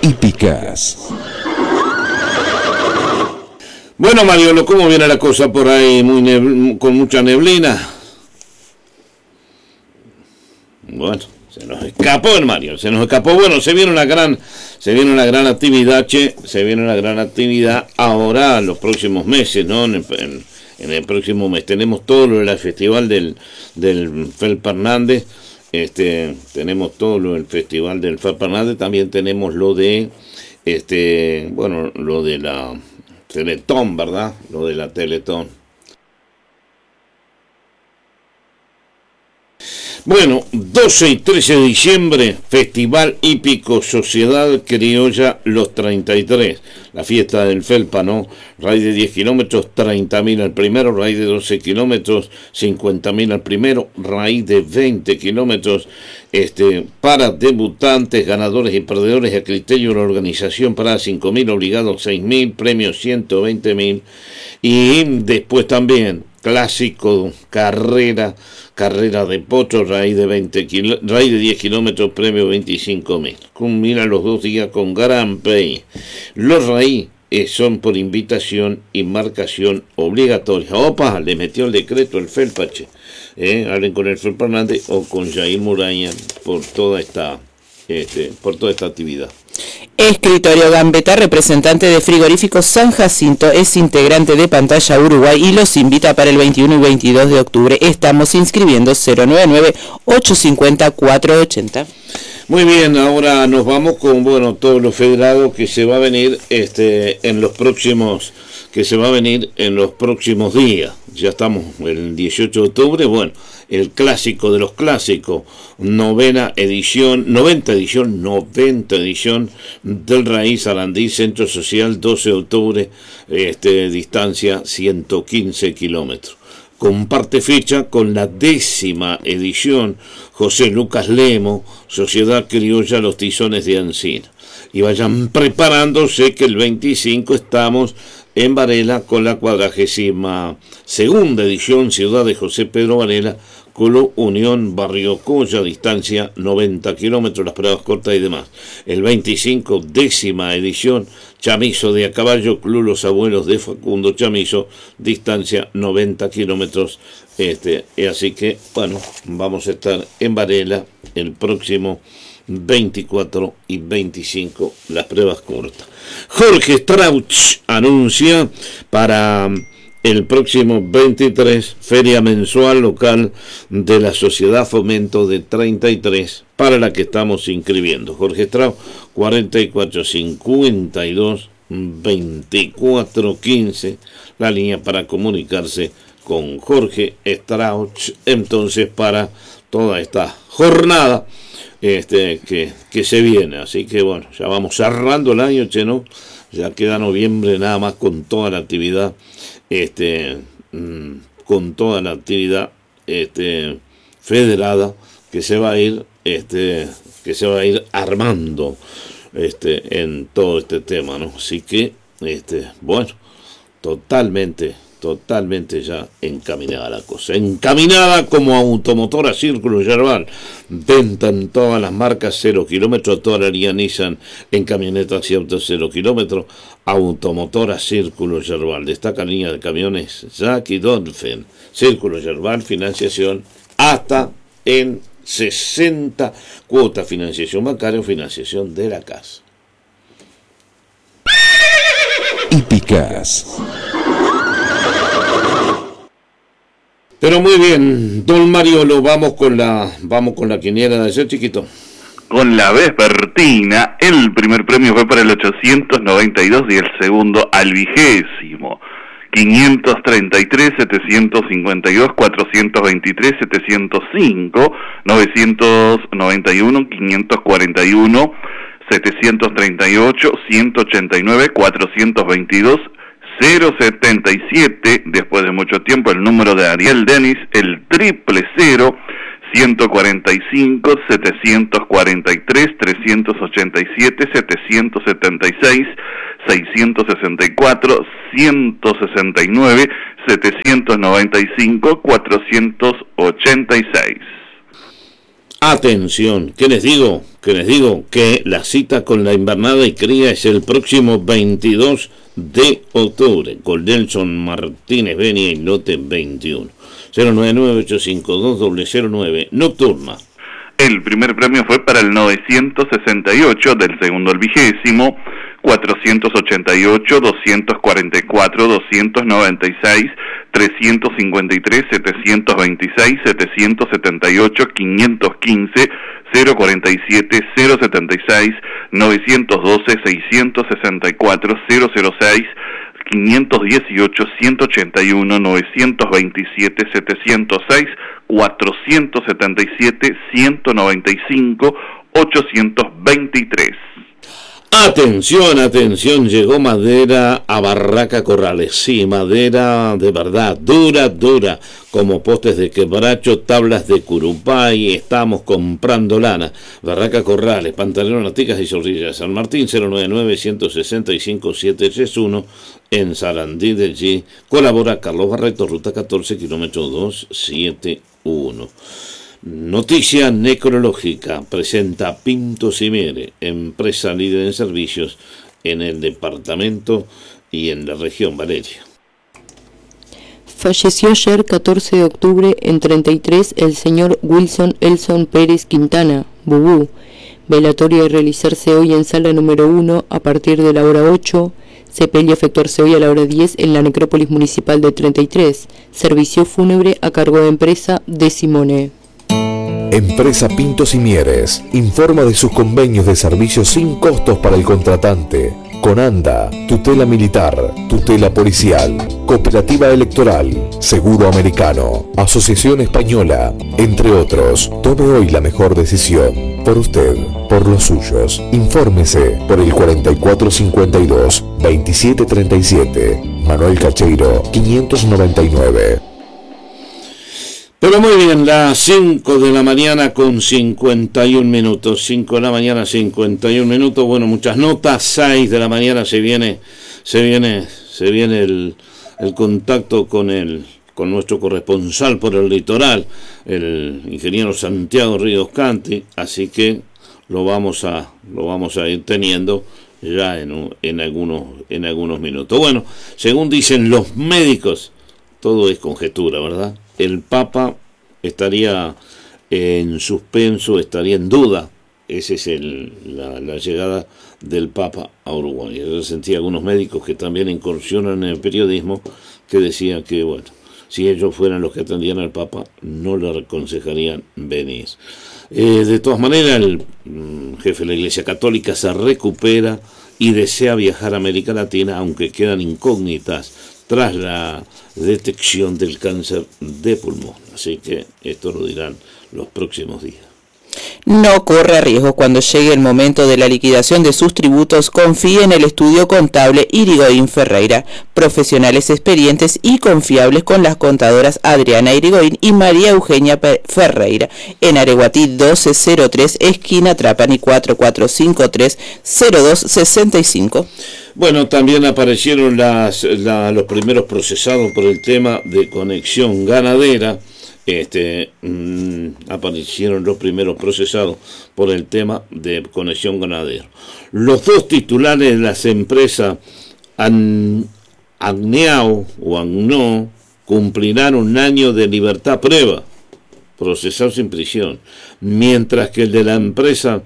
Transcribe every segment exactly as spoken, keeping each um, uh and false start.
Hípicas. Bueno, Mariolo, ¿cómo viene la cosa por ahí? Muy neb- con mucha neblina. Bueno, se nos escapó el Mario, se nos escapó. Bueno, se viene una gran, se viene una gran actividad, che, se viene una gran actividad ahora, los próximos meses, ¿no? En, en, en el próximo mes tenemos todo lo del festival del, del Felpa Hernández, este, tenemos todo lo del festival del Felpa Hernández, también tenemos lo de, este, bueno, lo de la Teletón, ¿verdad? Lo de la Teletón. Bueno, doce y trece de diciembre, Festival Hípico Sociedad Criolla Los treinta y tres. La fiesta del Felpa, ¿no? Raíz de diez kilómetros, treinta mil al primero. Raíz de doce kilómetros, cincuenta mil al primero. Raíz de veinte kilómetros, este, para debutantes, ganadores y perdedores a criterio de la organización. Para cinco mil, obligados seis mil, premios ciento veinte mil. Y después también, clásico, carrera, carrera de potro, raíz de veinte kilo, raíz de diez kilómetros, premio veinticinco mil. Culmina los dos días con Gran Prix. Los raíz eh, son por invitación y marcación obligatoria. Opa, le metió el decreto el Felpache. Eh, hablen con el Felpa Hernández o con Jair Muraña por toda esta, este, por toda esta actividad. Escritorio Gambetta, representante de Frigorífico San Jacinto, es integrante de Pantalla Uruguay y los invita para el veintiuno y veintidós de octubre. Estamos inscribiendo cero nueve nueve, ocho cinco cero, cuatro ocho cero. Muy bien, ahora nos vamos con, bueno, todo lo federado que se va a venir este en los próximos que se va a venir en los próximos días. Ya estamos el dieciocho de octubre, bueno, el clásico de los clásicos, novena edición, noventa edición, noventa edición del Raíz Sarandí, Centro Social, doce de octubre, este, distancia ciento quince kilómetros. Comparte fecha con la décima edición, José Lucas Lemo, Sociedad Criolla Los Tizones de Ancina. Y vayan preparándose que el veinticinco estamos en Varela con la cuadragésima segunda edición, Ciudad de José Pedro Varela, Colo Unión Barrio Colla, distancia noventa kilómetros, las pruebas cortas y demás. El veinticinco, décima edición, Chamizo de a caballo, Club Los Abuelos de Facundo Chamizo, distancia noventa kilómetros. Este, así que, bueno, vamos a estar en Varela el próximo veinticuatro y veinticinco, las pruebas cortas. Jorge Strauch anuncia para el próximo veintitrés, feria mensual local de la Sociedad Fomento de treinta y tres, para la que estamos inscribiendo. Jorge Strauch, cuarenta y cuatro cincuenta y dos, veinticuatro quince, la línea para comunicarse con Jorge Strauch, entonces, para toda esta jornada este que, que se viene. Así que bueno, ya vamos cerrando el año, che, ¿no? Ya queda noviembre nada más con toda la actividad, este, mmm, con toda la actividad este, federada que se va a ir, este, que se va a ir armando este, en todo este tema, ¿no? Así que, este, bueno, totalmente, totalmente ya encaminada la cosa. Encaminada como Automotora Círculo Yerbal. Venta en todas las marcas, cero kilómetros, toda la línea Nissan en camionetas y autos cero kilómetros. Automotora Círculo Yerbal. Destaca línea de camiones Jackie Dolphin. Círculo Yerbal, financiación hasta en sesenta cuotas, financiación bancaria o financiación de la casa. Hípicas. Pero muy bien, don Mariolo, vamos con la vamos con la quiniela de ayer, chiquito. Con la vespertina, el primer premio fue para el ochocientos noventa y dos y el segundo al vigésimo. quinientos treinta y tres, setecientos cincuenta y dos, cuatrocientos veintitrés, setecientos cinco, novecientos noventa y uno, quinientos cuarenta y uno, setecientos treinta y ocho, ciento ochenta y nueve, cuatrocientos veintidós, cero setenta y siete, después de mucho tiempo, el número de Ariel Denis, el triple cero, ciento cuarenta y cinco, setecientos cuarenta y tres, trescientos ochenta y siete, setecientos setenta y seis, seiscientos sesenta y cuatro, ciento sesenta y nueve, setecientos noventa y cinco, cuatrocientos ochenta y seis. Atención, ¿qué les digo? ¿Qué les digo? Que la cita con la invernada y cría es el próximo veintidós de octubre, con Nelson Martínez Benia y lote veintiuno. cero nueve nueve ocho cinco dos cero cero nueve, nocturna. El primer premio fue para el novecientos sesenta y ocho, del segundo al vigésimo, cuatrocientos ochenta y ocho, doscientos cuarenta y cuatro, doscientos noventa y seis, trescientos cincuenta y tres, setecientos veintiséis, setecientos setenta y ocho, quinientos quince, cero cuarenta y siete, cero setenta y seis, novecientos doce, seiscientos sesenta y cuatro, cero cero seis, quinientos dieciocho, ciento ochenta y uno, novecientos veintisiete, setecientos seis, cuatrocientos setenta y siete, ciento noventa y cinco, ochocientos veintitrés. Atención, atención, llegó madera a Barraca Corrales. Sí, madera de verdad, dura, dura, como postes de quebracho, tablas de curupay. Estamos comprando lana. Barraca Corrales, Pantaleón, Articas y Zorrillas. San Martín, cero nueve nueve, uno seis cinco, siete tres uno. En Sarandí del G. Colabora Carlos Barreto, ruta catorce, kilómetro doscientos setenta y uno. Noticia necrológica, presenta Pinto Cimere, empresa líder en servicios en el departamento y en la región Valeria. Falleció ayer, catorce de octubre, en treinta y tres, el señor Wilson Elson Pérez Quintana, Bubú. Velatorio a realizarse hoy en sala número uno a partir de la hora ocho. Sepelio a efectuarse hoy a la hora diez en la necrópolis municipal de treinta y tres. Servicio fúnebre a cargo de empresa de Simone. Empresa Pintos y Mieres informa de sus convenios de servicios sin costos para el contratante. Conanda, tutela militar, tutela policial, cooperativa electoral, seguro americano, asociación española, entre otros. Tome hoy la mejor decisión. Por usted, por los suyos. Infórmese por el cuarenta y cuatro cincuenta y dos, veintisiete treinta y siete. Manuel Cacheiro, quinientos noventa y nueve. Pero muy bien, las cinco de la mañana con cincuenta y un minutos, cinco de la mañana cincuenta y un minutos, bueno, muchas notas. Seis de la mañana se viene, se viene, se viene el, el contacto con el, con nuestro corresponsal por el litoral, el ingeniero Santiago Ríos Canti, así que lo vamos a, lo vamos a ir teniendo ya en, en algunos, en algunos minutos. Bueno, según dicen los médicos, todo es conjetura, ¿verdad? El Papa estaría en suspenso, estaría en duda. Esa es el, la, la llegada del Papa a Uruguay. Yo sentía algunos médicos que también incursionan en el periodismo que decían que, bueno, si ellos fueran los que atendían al Papa, no le aconsejarían venir. Eh, de todas maneras, el mm, jefe de la Iglesia Católica se recupera y desea viajar a América Latina, aunque quedan incógnitas tras la detección del cáncer de pulmón. Así que esto lo dirán los próximos días. No corra riesgo cuando llegue el momento de la liquidación de sus tributos. Confíe en el estudio contable Irigoyen Ferreira, profesionales experientes y confiables con las contadoras Adriana Irigoyen y María Eugenia Ferreira, en Areguatí doce cero tres, esquina Trapani, cuatro cuatro cinco tres, cero dos seis cinco. Bueno, también aparecieron las, la, los primeros procesados por el tema de conexión ganadera. Este, mmm, aparecieron los primeros procesados por el tema de conexión ganadera. Los dos titulares de las empresas An, Agneau o Agno cumplirán un año de libertad prueba, procesados sin prisión, mientras que el de la empresa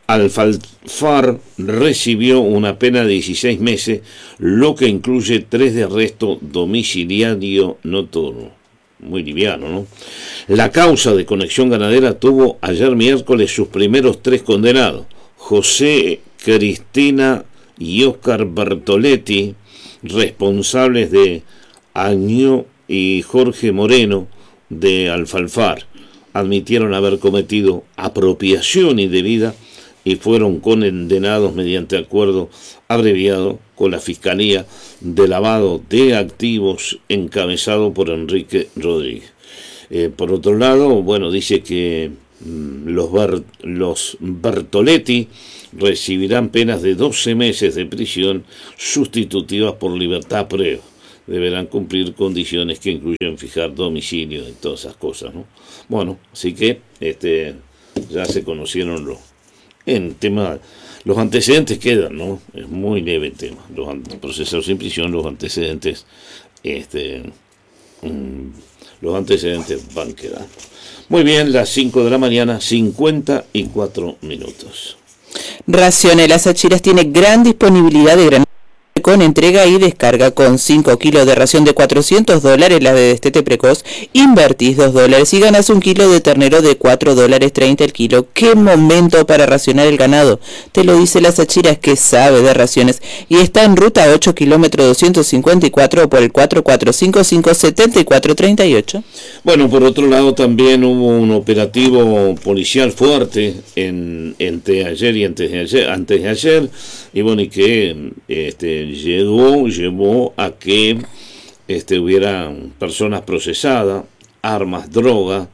Alfalfar recibió una pena de dieciséis meses, lo que incluye tres de arresto domiciliario nocturno. Muy liviano, ¿no? La causa de conexión ganadera tuvo ayer miércoles sus primeros tres condenados: José, Cristina y Óscar Bertoletti, responsables de Año, y Jorge Moreno de Alfalfar. Admitieron haber cometido apropiación indebida y fueron condenados mediante acuerdo abreviado con la Fiscalía de Lavado de Activos encabezado por Enrique Rodríguez. Eh, por otro lado, bueno, dice que mmm, los, Bar, los Bertoletti recibirán penas de doce meses de prisión sustitutivas por libertad prueba. Deberán cumplir condiciones que incluyen fijar domicilio y todas esas cosas, ¿no? Bueno, así que este ya se conocieron los, en tema, los antecedentes quedan, ¿no? Es muy leve el tema, los procesados sin prisión, los antecedentes, este, mmm, los antecedentes van a quedar. Muy bien, las cinco de la mañana, cincuenta y cuatro minutos. Raciones Las Achiras tiene gran disponibilidad de granola con entrega y descarga. Con cinco kilos de ración de cuatrocientos dólares, la de destete precoz, invertís dos dólares y ganas un kilo de ternero de cuatro dólares treinta el kilo. ¡Qué momento para racionar el ganado! Te lo dice Las Achiras, que sabe de raciones, y está en ruta ocho, kilómetro doscientos cincuenta y cuatro, o por el cuatro cuatro cinco cinco, siete cuatro tres ocho. Bueno, por otro lado también hubo un operativo policial fuerte en, entre ayer y antes de ayer, antes de ayer y bueno, y que este, llegó, llevó a que este, hubieran personas procesadas, armas, droga,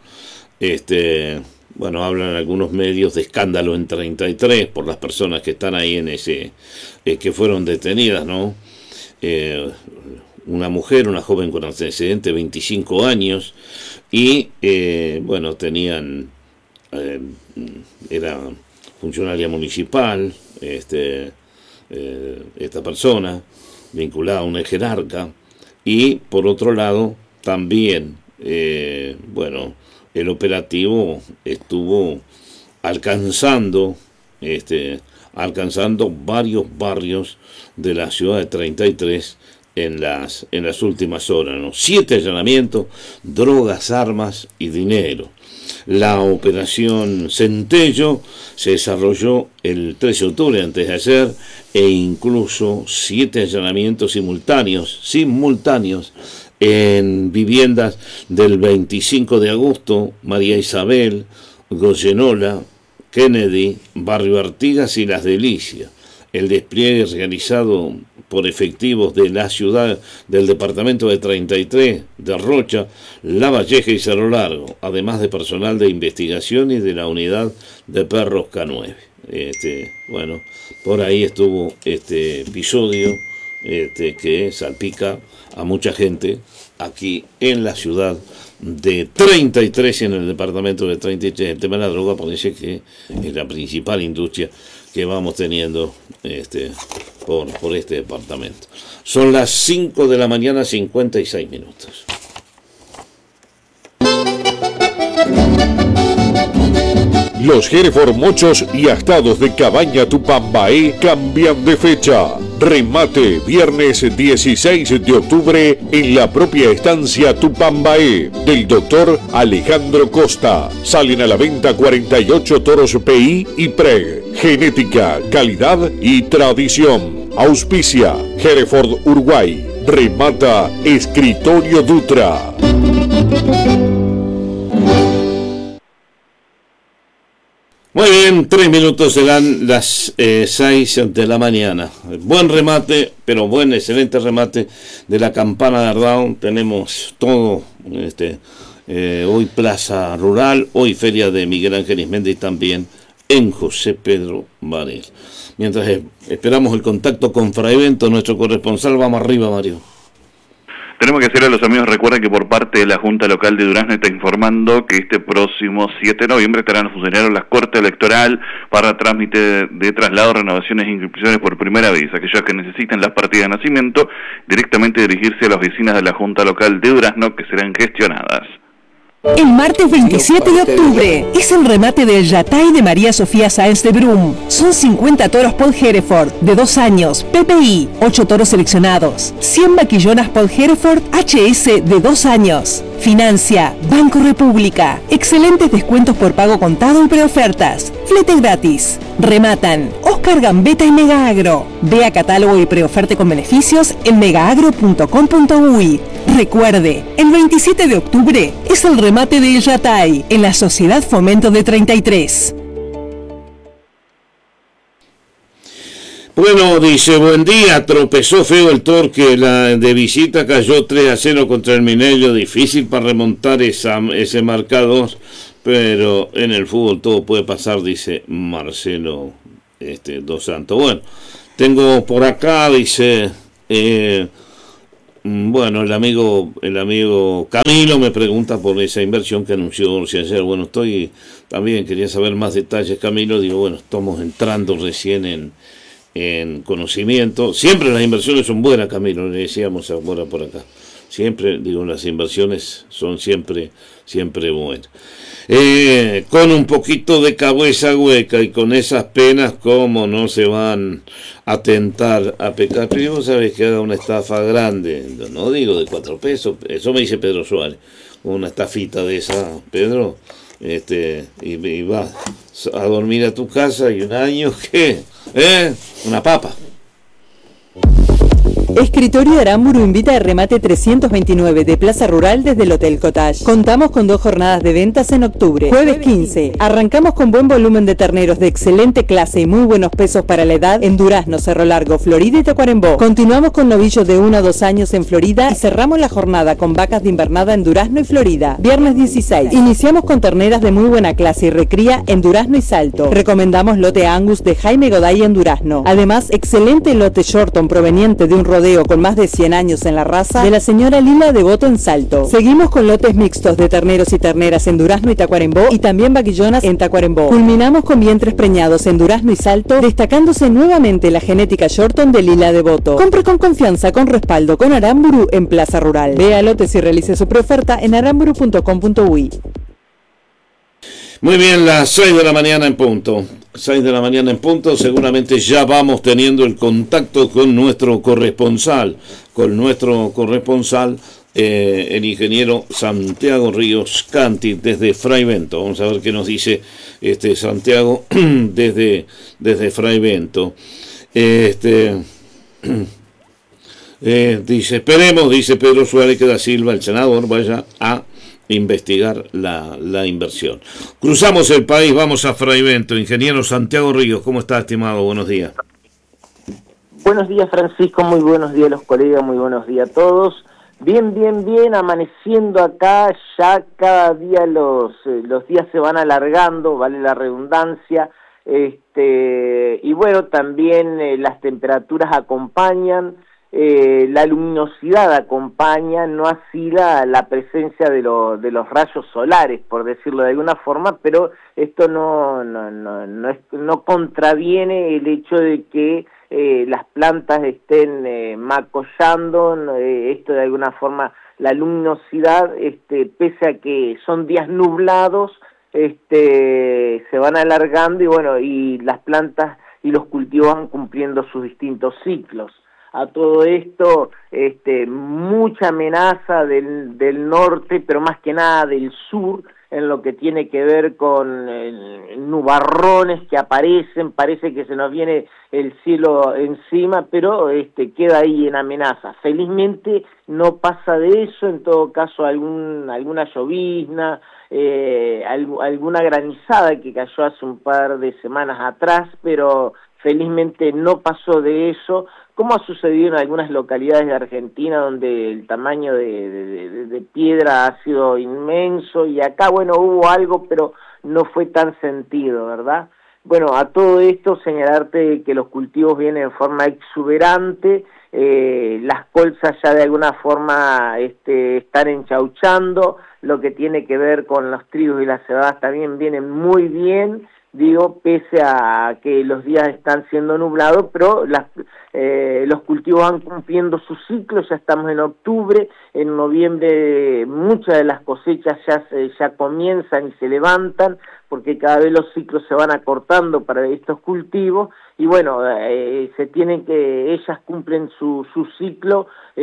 este, bueno, hablan algunos medios de escándalo en treinta y tres por las personas que están ahí en ese, eh, que fueron detenidas, ¿no? Eh, una mujer, una joven con antecedente, veinticinco años, y eh, bueno, tenían, eh, era funcionaria municipal, este, eh, esta persona, vinculada a una jerarca, y por otro lado, también, eh, bueno, el operativo estuvo alcanzando, este, alcanzando varios barrios de la ciudad de treinta y tres, en las, en las últimas horas, ¿no? Siete allanamientos, drogas, armas y dinero. La operación Centello se desarrolló el trece de octubre, antes de ayer, e incluso siete allanamientos simultáneos, simultáneos, en viviendas del veinticinco de agosto, María Isabel, Goyenola, Kennedy, Barrio Artigas y Las Delicias. El despliegue realizado por efectivos de la ciudad, del departamento de treinta y tres, de Rocha, La Valleja y Cerro Largo, además de personal de investigación y de la unidad de perros K nueve. Este, bueno, por ahí estuvo este episodio este, que salpica a mucha gente aquí en la ciudad de treinta y tres y en el departamento de treinta y tres. El tema de la droga parece que es la principal industria que vamos teniendo este, por, por este departamento. Son las cinco de la mañana, cincuenta y seis minutos. Los Hereford mochos y astados de Cabaña Tupambaé cambian de fecha. Remate viernes dieciséis de octubre en la propia estancia Tupambaé del doctor Alejandro Costa. Salen a la venta cuarenta y ocho toros P I y P R E G. Genética, calidad y tradición. Auspicia Hereford Uruguay. Remata Escritorio Dutra. Muy bien, tres minutos serán las eh, seis de la mañana. Buen remate, pero buen, excelente remate de la Campana de Ardao. Tenemos todo, este, eh, hoy Plaza Rural, hoy Feria de Miguel Ángel Ismendi también en José Pedro Varela. Mientras eh, esperamos el contacto con Fraivento, nuestro corresponsal, vamos arriba, Mario. Tenemos que hacer a los amigos, recuerden que por parte de la Junta Local de Durazno está informando que este próximo siete de noviembre estarán los funcionarios de la Corte Electoral para trámite de traslado, renovaciones e inscripciones por primera vez. Aquellos que necesiten las partidas de nacimiento, directamente dirigirse a las oficinas de la Junta Local de Durazno que serán gestionadas. El martes veintisiete de octubre es el remate del Yatay de María Sofía Sáenz de Brum. Son cincuenta toros Paul Hereford de dos años, P P I, ocho toros seleccionados, cien vaquillonas Paul Hereford H S de dos años. Financia Banco República. Excelentes descuentos por pago contado y preofertas. Flete gratis. Rematan Oscar Gambetta y Mega Agro. Vea catálogo y preoferte con beneficios en megaagro punto com punto uy. Recuerde, el veintisiete de octubre es el remate de Yatay en la Sociedad Fomento de treinta y tres. Bueno, dice, buen día, tropezó feo el Torque, la de visita cayó tres a cero contra el Mineiro, difícil para remontar esa, ese marcador, pero en el fútbol todo puede pasar, dice Marcelo este, Dos Santos. Bueno, tengo por acá, dice, eh, Bueno, el amigo el amigo Camilo me pregunta por esa inversión que anunció Orsi ayer. Bueno, estoy también, quería saber más detalles, Camilo. Digo, bueno, estamos entrando recién en, en conocimiento. Siempre las inversiones son buenas, Camilo, le decíamos ahora por acá. Siempre, digo, las inversiones son siempre, siempre buenas. Eh, con un poquito de cabeza hueca y con esas penas, ¿cómo no se van a tentar a pecar? Pero vos sabés que haga una estafa grande, no digo de cuatro pesos, eso me dice Pedro Suárez, una estafita de esa, Pedro, este, y, y vas a dormir a tu casa y un año, ¿qué? ¿Eh? Una papa. Escritorio Aramburu invita a remate trescientos veintinueve de Plaza Rural desde el Hotel Cottage. Contamos con dos jornadas de ventas en octubre. Jueves quince. Arrancamos con buen volumen de terneros de excelente clase y muy buenos pesos para la edad en Durazno, Cerro Largo, Florida y Tacuarembó. Continuamos con novillos de uno a dos años en Florida y cerramos la jornada con vacas de invernada en Durazno y Florida. Viernes dieciséis. Iniciamos con terneras de muy buena clase y recría en Durazno y Salto. Recomendamos lote Angus de Jaime Goday en Durazno. Además, excelente lote Shorton proveniente de un rodeo con más de cien años en la raza de la señora Lila Devoto en Salto. Seguimos con lotes mixtos de terneros y terneras en Durazno y Tacuarembó y también vaquillonas en Tacuarembó. Culminamos con vientres preñados en Durazno y Salto, destacándose nuevamente la genética Shorton de Lila Devoto. Compre con confianza, con respaldo, con Aramburu en Plaza Rural. Vea lotes y realice su preoferta en aramburu punto com punto uy. Muy bien, las seis de la mañana en punto. seis de la mañana en punto, seguramente ya vamos teniendo el contacto con nuestro corresponsal, con nuestro corresponsal, eh, el ingeniero Santiago Ríos Canti, desde Fraivento. Vamos a ver qué nos dice este Santiago desde, desde Fraivento. Este, eh, dice, esperemos, dice Pedro Suárez, que da Silva, el senador, vaya a investigar la, la inversión. Cruzamos el país, vamos a Fraivento. Ingeniero Santiago Ríos, ¿cómo está, estimado? Buenos días. Buenos días, Francisco, muy buenos días los colegas, muy buenos días a todos. Bien, bien, bien, amaneciendo acá, ya cada día los, eh, los días se van alargando, vale la redundancia, este y bueno, también eh, las temperaturas acompañan. Eh, la luminosidad acompaña, no así la, la presencia de, lo, de los rayos solares, por decirlo de alguna forma, pero esto no, no, no, no, es, no contraviene el hecho de que eh, las plantas estén eh, macollando, eh, esto de alguna forma, la luminosidad, este, pese a que son días nublados, este, se van alargando y bueno, y las plantas y los cultivos van cumpliendo sus distintos ciclos. A todo esto, este, mucha amenaza del, del norte, pero más que nada del sur, en lo que tiene que ver con eh, nubarrones que aparecen, parece que se nos viene el cielo encima, pero este, queda ahí en amenaza. Felizmente no pasa de eso, en todo caso algún, alguna llovizna, eh, alg- alguna granizada que cayó hace un par de semanas atrás, pero felizmente no pasó de eso, como ha sucedido en algunas localidades de Argentina donde el tamaño de, de, de, de piedra ha sido inmenso, y acá, bueno, hubo algo, pero no fue tan sentido, ¿verdad? Bueno, a todo esto señalarte que los cultivos vienen en forma exuberante, eh, las colzas ya de alguna forma este, están enchauchando, lo que tiene que ver con los trigos y las cebadas también vienen muy bien, digo, pese a que los días están siendo nublados, pero las, eh, los cultivos van cumpliendo su ciclo, ya estamos en octubre, en noviembre muchas de las cosechas ya, se, ya comienzan y se levantan, porque cada vez los ciclos se van acortando para estos cultivos, y bueno, eh, se tienen que, ellas cumplen su, su ciclo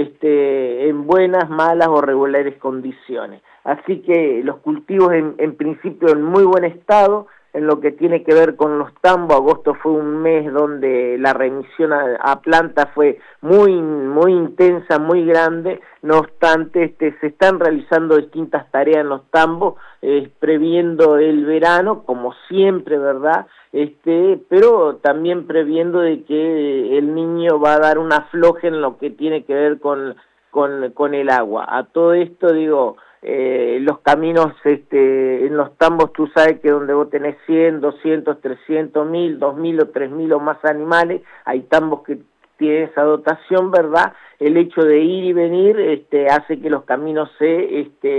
este, en buenas, malas o regulares condiciones. Así que los cultivos en, en principio en muy buen estado. En lo que tiene que ver con los tambos, agosto fue un mes donde la remisión a, a planta fue muy muy intensa, muy grande. No obstante, este, se están realizando distintas tareas en los tambos, eh, previendo el verano, como siempre, ¿verdad? Este, pero también previendo de que el niño va a dar un afloje en lo que tiene que ver con, con, con el agua. A todo esto, digo, Eh, los caminos este, en los tambos, tú sabes que donde vos tenés cien, doscientos, trescientos, mil, dos mil o tres mil o más animales, hay tambos que tiene esa dotación, ¿verdad? El hecho de ir y venir este, hace que los caminos se... Este,